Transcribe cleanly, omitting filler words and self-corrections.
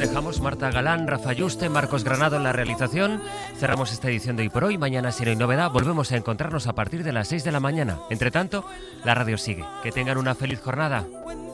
dejamos. Marta Galán, Rafa Yuste, Marcos Granado en la realización. Cerramos esta edición de Hoy por Hoy. Mañana, si no hay novedad, volvemos a encontrarnos a partir de las 6 de la mañana. Entre tanto, la radio sigue. Que tengan una feliz jornada.